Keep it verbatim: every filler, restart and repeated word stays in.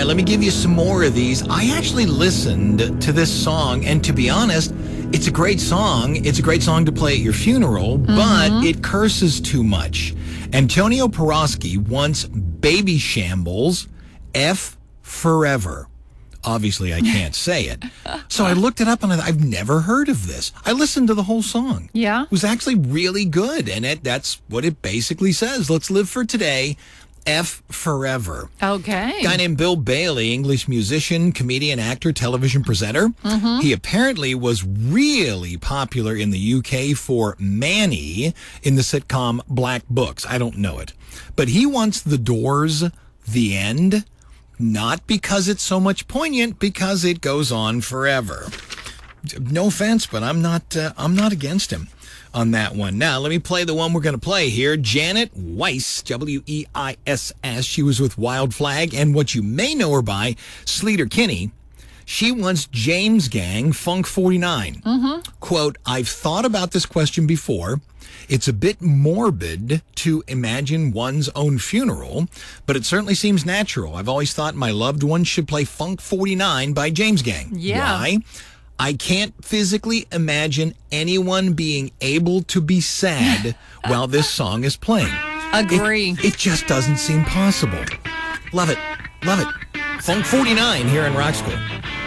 right, let me give you some more of these. I actually listened to this song, and to be honest, it's a great song. It's a great song to play at your funeral, mm-hmm. but it curses too much. Antonio Porosky wants Baby Shambles, F forever. Obviously, I can't say it. So I looked it up, and I, I've never heard of this. I listened to the whole song. Yeah? It was actually really good, and it, that's what it basically says. Let's live for today. F forever. Okay. A guy named Bill Bailey, English musician, comedian, actor, television presenter. Mm-hmm. He apparently was really popular in the U K for Manny in the sitcom Black Books. I don't know it. But he wants The Doors' The End, not because it's so much poignant, because it goes on forever. No offense, but I'm not uh, I'm not against him on that one. Now, let me play the one we're going to play here. Janet Weiss, W E I S S. She was with Wild Flag, and what you may know her by, Sleater Kinney. She wants James Gang, Funk forty-nine. Mm-hmm. Quote, I've thought about this question before. It's a bit morbid to imagine one's own funeral, but it certainly seems natural. I've always thought my loved ones should play Funk forty-nine by James Gang. Yeah. Why? I can't physically imagine anyone being able to be sad while this song is playing. Agree. It, it just doesn't seem possible. Love it. Love it. Funk forty-nine here in Rock School.